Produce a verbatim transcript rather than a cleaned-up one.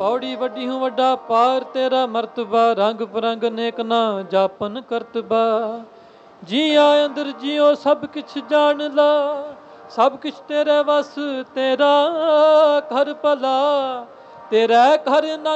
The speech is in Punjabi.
ਪੌੜੀ ਵੱਡੀ ਹੂੰ ਵੱਡਾ ਪਾਰ ਤੇਰਾ ਮਰਤਬਾ, ਰੰਗ ਬਰੰਗ ਨੇਕ ਨਾ ਜਾਪਨ ਕਰਤਬਾ। ਜੀ ਆ ਅੰਦਰ ਜਿਉ ਸਭ ਕਿਛ ਜਾਣ ਲਾ, ਸਭ ਕਿਛ ਤੇਰੇ ਵਸ ਤੇਰਾ ਘਰ ਭਲਾ, ਤੇਰਾ ਘਰ ਨਾ